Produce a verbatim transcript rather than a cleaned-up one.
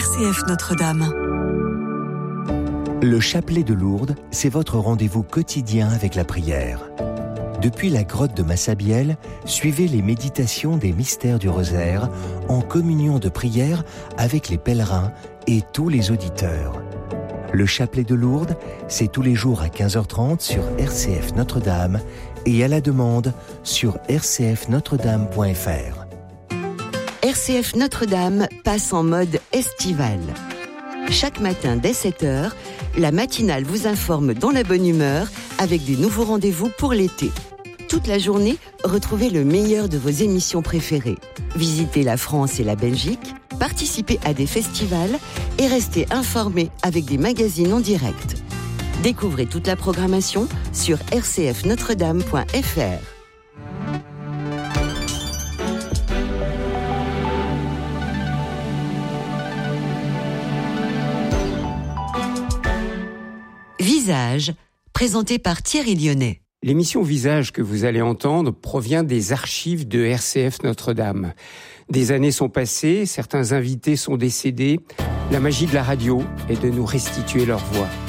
C F Notre-Dame. Le chapelet de Lourdes, c'est votre rendez-vous quotidien avec la prière. Depuis la grotte de Massabielle, suivez les méditations des mystères du rosaire en communion de prière avec les pèlerins et tous les auditeurs. Le chapelet de Lourdes, c'est tous les jours à quinze heures trente sur R C F Notre-Dame et à la demande sur r c f notre dame point f r. R C F Notre-Dame passe en mode estival. Chaque matin dès sept heures, la matinale vous informe dans la bonne humeur avec des nouveaux rendez-vous pour l'été. Toute la journée, retrouvez le meilleur de vos émissions préférées. Visitez la France et la Belgique, participez à des festivals et restez informés avec des magazines en direct. Découvrez toute la programmation sur r c f notre dame point f r. Visage, présenté par Thierry Lyonnais. L'émission Visage que vous allez entendre provient des archives de R C F Notre-Dame. Des années sont passées, certains invités sont décédés. La magie de la radio est de nous restituer leur voix.